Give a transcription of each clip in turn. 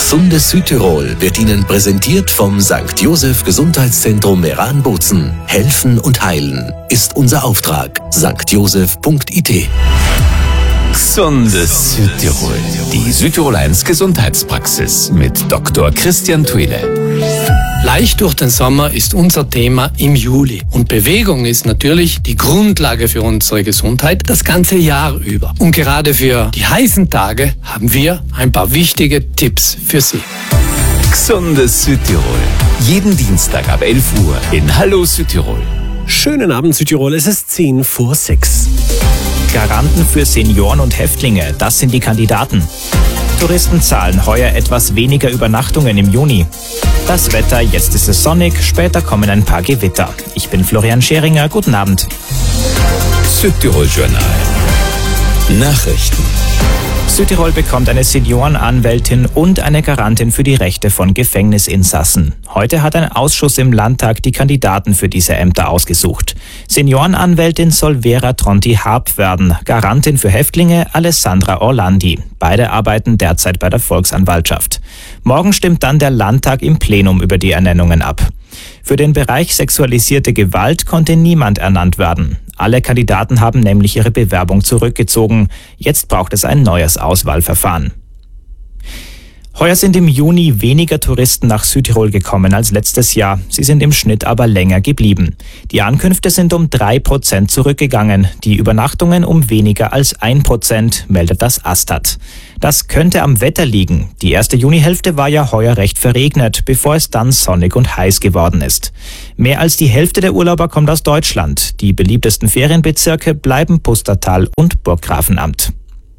Gesundes Südtirol wird Ihnen präsentiert vom St. Joseph Gesundheitszentrum Meran-Bozen. Helfen und heilen ist unser Auftrag. stjoseph.it. Gesundes Südtirol. Die Südtirol 1 Gesundheitspraxis mit Dr. Christian Thuile. Leicht durch den Sommer ist unser Thema im Juli. Und Bewegung ist natürlich die Grundlage für unsere Gesundheit das ganze Jahr über. Und gerade für die heißen Tage haben wir ein paar wichtige Tipps für Sie. Gesundes Südtirol. Jeden Dienstag ab 11 Uhr in Hallo Südtirol. Schönen Abend Südtirol, es ist 5:10. Garanten für Senioren und Häftlinge, das sind die Kandidaten. Touristen zahlen heuer etwas weniger Übernachtungen im Juni. Das Wetter, jetzt ist es sonnig, später kommen ein paar Gewitter. Ich bin Florian Scheringer, guten Abend. Südtirol Journal. Nachrichten. Südtirol bekommt eine Seniorenanwältin und eine Garantin für die Rechte von Gefängnisinsassen. Heute hat ein Ausschuss im Landtag die Kandidaten für diese Ämter ausgesucht. Seniorenanwältin soll Vera Tronti-Harp werden, Garantin für Häftlinge Alessandra Orlandi. Beide arbeiten derzeit bei der Volksanwaltschaft. Morgen stimmt dann der Landtag im Plenum über die Ernennungen ab. Für den Bereich sexualisierte Gewalt konnte niemand ernannt werden. Alle Kandidaten haben nämlich ihre Bewerbung zurückgezogen. Jetzt braucht es ein neues Auswahlverfahren. Heuer sind im Juni weniger Touristen nach Südtirol gekommen als letztes Jahr. Sie sind im Schnitt aber länger geblieben. Die Ankünfte sind um 3% zurückgegangen, die Übernachtungen um weniger als 1%, meldet das Astat. Das könnte am Wetter liegen. Die erste Junihälfte war ja heuer recht verregnet, bevor es dann sonnig und heiß geworden ist. Mehr als die Hälfte der Urlauber kommt aus Deutschland. Die beliebtesten Ferienbezirke bleiben Pustertal und Burggrafenamt.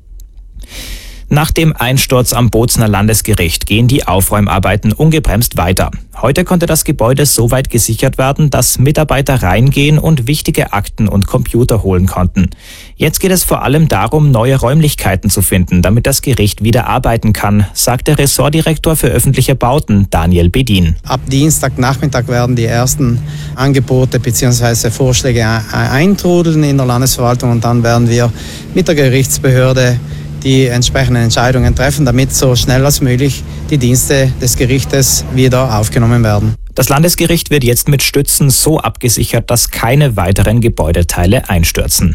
Nach dem Einsturz am Bozener Landesgericht gehen die Aufräumarbeiten ungebremst weiter. Heute konnte das Gebäude so weit gesichert werden, dass Mitarbeiter reingehen und wichtige Akten und Computer holen konnten. Jetzt geht es vor allem darum, neue Räumlichkeiten zu finden, damit das Gericht wieder arbeiten kann, sagt der Ressortdirektor für öffentliche Bauten, Daniel Bedin. Ab Dienstagnachmittag werden die ersten Angebote bzw. Vorschläge eintrudeln in der Landesverwaltung und dann werden wir mit der Gerichtsbehörde die entsprechenden Entscheidungen treffen, damit so schnell als möglich die Dienste des Gerichtes wieder aufgenommen werden. Das Landesgericht wird jetzt mit Stützen so abgesichert, dass keine weiteren Gebäudeteile einstürzen.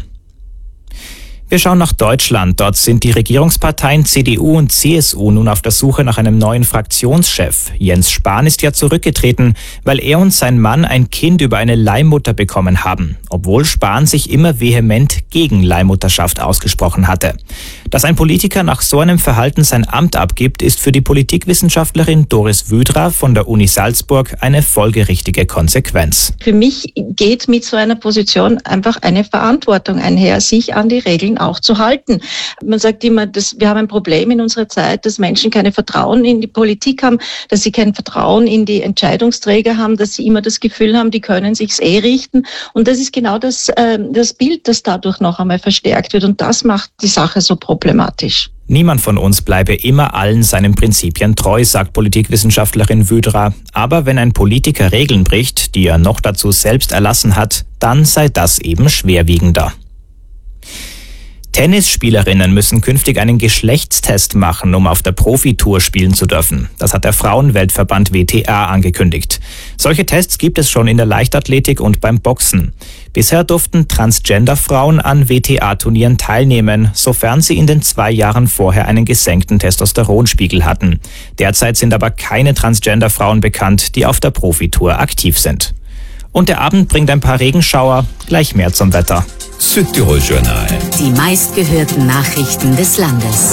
Wir schauen nach Deutschland. Dort sind die Regierungsparteien CDU und CSU nun auf der Suche nach einem neuen Fraktionschef. Jens Spahn ist ja zurückgetreten, weil er und sein Mann ein Kind über eine Leihmutter bekommen haben, obwohl Spahn sich immer vehement gegen Leihmutterschaft ausgesprochen hatte. Dass ein Politiker nach so einem Verhalten sein Amt abgibt, ist für die Politikwissenschaftlerin Doris Wüdra von der Uni Salzburg eine folgerichtige Konsequenz. Für mich geht mit so einer Position einfach eine Verantwortung einher, sich an die Regeln auch zu halten. Man sagt immer, wir haben ein Problem in unserer Zeit, dass Menschen keine Vertrauen in die Politik haben, dass sie kein Vertrauen in die Entscheidungsträger haben, dass sie immer das Gefühl haben, die können sich's richten. Und das ist genau das Bild, das dadurch noch einmal verstärkt wird. Und das macht die Sache so problematisch. Niemand von uns bleibe immer allen seinen Prinzipien treu, sagt Politikwissenschaftlerin Wüdra. Aber wenn ein Politiker Regeln bricht, die er noch dazu selbst erlassen hat, dann sei das eben schwerwiegender. Tennisspielerinnen müssen künftig einen Geschlechtstest machen, um auf der Profitour spielen zu dürfen. Das hat der Frauenweltverband WTA angekündigt. Solche Tests gibt es schon in der Leichtathletik und beim Boxen. Bisher durften Transgender-Frauen an WTA-Turnieren teilnehmen, sofern sie in den 2 Jahren vorher einen gesenkten Testosteronspiegel hatten. Derzeit sind aber keine Transgender-Frauen bekannt, die auf der Profitour aktiv sind. Und der Abend bringt ein paar Regenschauer, gleich mehr zum Wetter. Südtirol Journal. Die meistgehörten Nachrichten des Landes.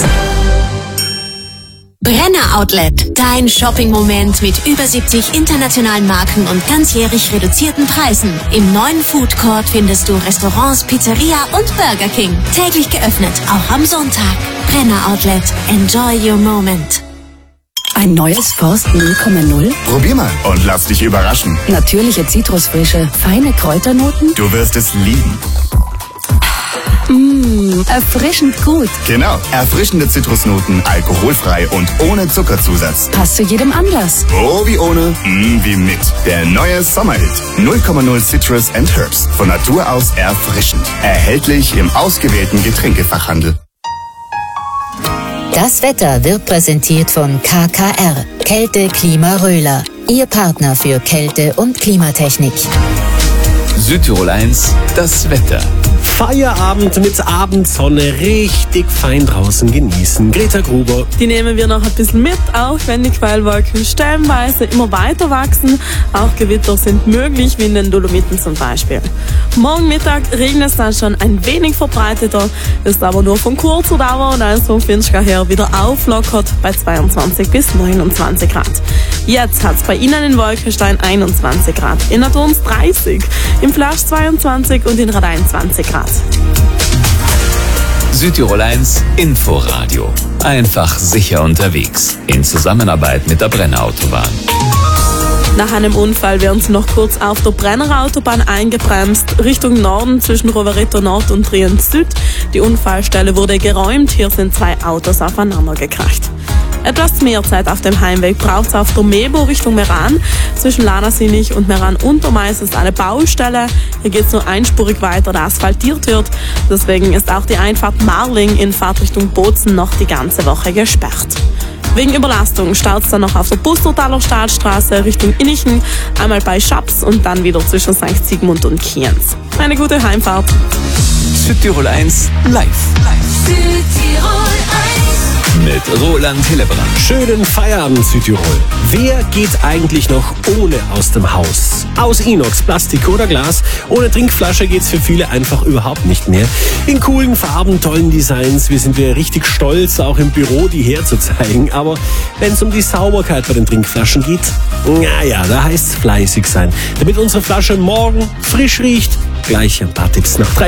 Brenner Outlet, dein Shopping-Moment mit über 70 internationalen Marken und ganzjährig reduzierten Preisen. Im neuen Food Court findest du Restaurants, Pizzeria und Burger King. Täglich geöffnet, auch am Sonntag. Brenner Outlet, enjoy your moment. Ein neues Forst 0,0? Probier mal und lass dich überraschen. Natürliche Zitrusfrische, feine Kräuternoten? Du wirst es lieben. Erfrischend gut. Genau, erfrischende Zitrusnoten, alkoholfrei und ohne Zuckerzusatz. Passt zu jedem Anlass. Oh, wie ohne, wie mit. Der neue Sommerhit. 0,0 Citrus and Herbs. Von Natur aus erfrischend. Erhältlich im ausgewählten Getränkefachhandel. Das Wetter wird präsentiert von KKR, Kälte Klima Röhler, Ihr Partner für Kälte- und Klimatechnik. Südtirol 1, das Wetter. Feierabend mit Abendsonne, richtig fein draußen genießen. Greta Gruber. Die nehmen wir noch ein bisschen mit, auch wenn die Quellwolken stellenweise immer weiter wachsen. Auch Gewitter sind möglich, wie in den Dolomiten zum Beispiel. Morgen Mittag regnet es dann schon ein wenig verbreiteter, ist aber nur von kurzer Dauer und als vom Finchgau her wieder auflockert bei 22 bis 29 Grad. Jetzt hat es bei Ihnen in Wolkenstein 21 Grad, in Adurns 30, im Flasch 22 und in Radein 20 Grad. Südtirol 1 Inforadio. Einfach sicher unterwegs. In Zusammenarbeit mit der Brennerautobahn. Nach einem Unfall werden sie noch kurz auf der Brennerautobahn eingebremst, Richtung Norden zwischen Rovereto Nord und Trient Süd. Die Unfallstelle wurde geräumt, hier sind 2 Autos aufeinander gekracht. Etwas mehr Zeit auf dem Heimweg braucht es auf der Mebo Richtung Meran. Zwischen Lanasinich und Meran-Untermeis ist eine Baustelle. Hier geht es nur einspurig weiter, da asphaltiert wird. Deswegen ist auch die Einfahrt Marling in Fahrtrichtung Bozen noch die ganze Woche gesperrt. Wegen Überlastung staut es dann noch auf der Bustertaler Staatsstraße Richtung Innichen, einmal bei Schaps und dann wieder zwischen St. Sigmund und Kienz. Eine gute Heimfahrt. Südtirol 1 live. Südtirol 1. Mit Roland Hillebrand. Schönen Feierabend, Südtirol. Wer geht eigentlich noch ohne aus dem Haus? Aus Inox, Plastik oder Glas? Ohne Trinkflasche geht's für viele einfach überhaupt nicht mehr. In coolen Farben, tollen Designs. Wir sind richtig stolz, auch im Büro die herzuzeigen. Aber wenn es um die Sauberkeit bei den Trinkflaschen geht, naja, da heißt's fleißig sein. Damit unsere Flasche morgen frisch riecht, gleich ein paar Tipps nach 3.